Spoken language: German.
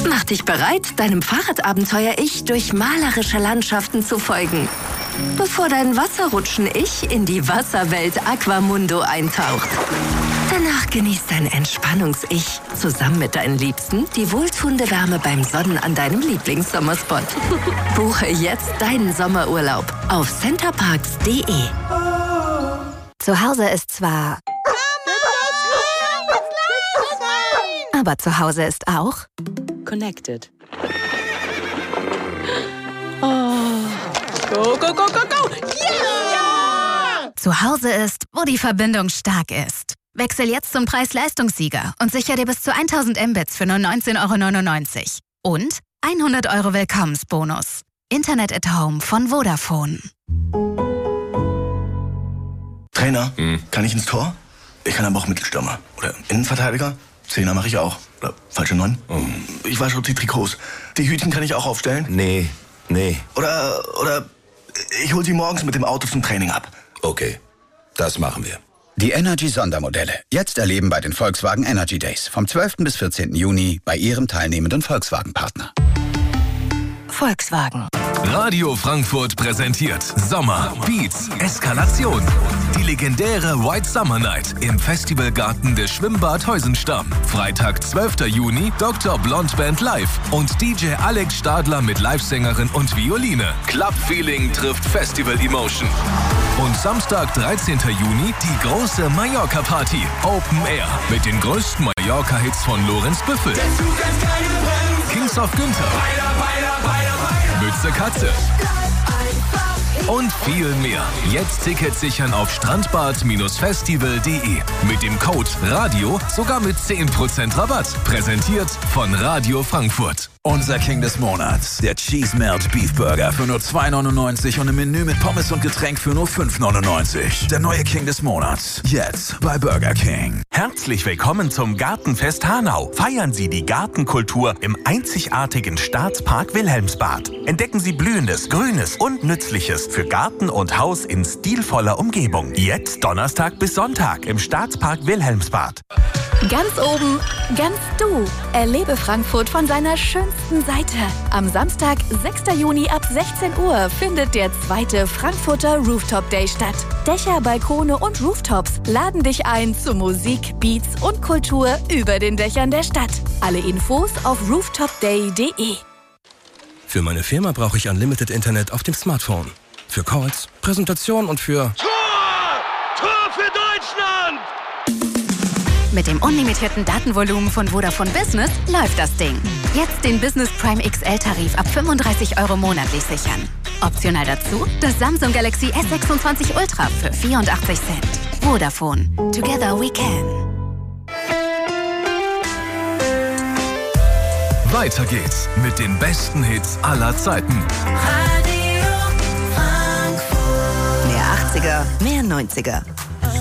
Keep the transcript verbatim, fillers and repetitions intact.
Mach dich bereit, deinem Fahrradabenteuer-Ich durch malerische Landschaften zu folgen, bevor dein Wasserrutschen-Ich in die Wasserwelt Aquamundo eintaucht. Danach genießt dein Entspannungs-Ich zusammen mit deinen Liebsten die wohltuende Wärme beim Sonnen an deinem Lieblingssommerspot. Buche jetzt deinen Sommerurlaub auf centerparks punkt de. Zu Hause ist zwar... Aber zu Hause ist auch... Connected. Oh. Go, go, go, go, go! Yeah! Zu Hause ist, wo die Verbindung stark ist. Wechsel jetzt zum Preis-Leistungssieger und sicher dir bis zu tausend Mbits für nur neunzehn Euro neunundneunzig. Und hundert Euro Willkommensbonus. Internet at Home von Vodafone. Trainer, hm. kann ich ins Tor? Ich kann aber auch Mittelstürmer. Oder Innenverteidiger? Zehner mache ich auch. Oder falsche Neun? Oh. Ich wasche die Trikots. Die Hütchen kann ich auch aufstellen? Nee, nee. Oder, oder ich hol sie morgens mit dem Auto zum Training ab. Okay, das machen wir. Die Energy-Sondermodelle. Jetzt erleben bei den Volkswagen Energy Days. Vom zwölften bis vierzehnten Juni bei Ihrem teilnehmenden Volkswagen-Partner. Volkswagen. Radio Frankfurt präsentiert Sommer, Beats, Eskalation. Die legendäre White Summer Night im Festivalgarten des Schwimmbad Heusenstamm. Freitag, zwölften Juni, Doktor Blond Band live und D J Alex Stadler mit Livesängerin und Violine. Club Feeling trifft Festival Emotion. Und Samstag, dreizehnten Juni, die große Mallorca-Party. Open Air mit den größten Mallorca-Hits von Lorenz Büffel. Kings of Günther. Mütze Katze. Und viel mehr. Jetzt Tickets sichern auf strandbad Festival punkt de. Mit dem Code RADIO sogar mit zehn Prozent Rabatt. Präsentiert von Radio Frankfurt. Unser King des Monats, der Cheese Melt Beef Burger für nur zwei neunundneunzig und im Menü mit Pommes und Getränk für nur fünf neunundneunzig. Der neue King des Monats, jetzt bei Burger King. Herzlich willkommen zum Gartenfest Hanau. Feiern Sie die Gartenkultur im einzigartigen Staatspark Wilhelmsbad. Entdecken Sie Blühendes, Grünes und Nützliches für Garten und Haus in stilvoller Umgebung. Jetzt Donnerstag bis Sonntag im Staatspark Wilhelmsbad. Ganz oben, ganz du. Erlebe Frankfurt von seiner schönsten Seite. Am Samstag, sechsten Juni ab sechzehn Uhr findet der zweite Frankfurter Rooftop Day statt. Dächer, Balkone und Rooftops laden dich ein zu Musik, Beats und Kultur über den Dächern der Stadt. Alle Infos auf rooftop day punkt de. Für meine Firma brauche ich Unlimited Internet auf dem Smartphone. Für Calls, Präsentationen und für... Tor! Tor für Deutschland! Mit dem unlimitierten Datenvolumen von Vodafone Business läuft das Ding. Jetzt den Business Prime X L-Tarif ab fünfunddreißig Euro monatlich sichern. Optional dazu das Samsung Galaxy S sechsundzwanzig Ultra für vierundachtzig Cent. Vodafone. Together we can. Weiter geht's mit den besten Hits aller Zeiten. Radio Frankfurt. Mehr achtziger, mehr neunziger.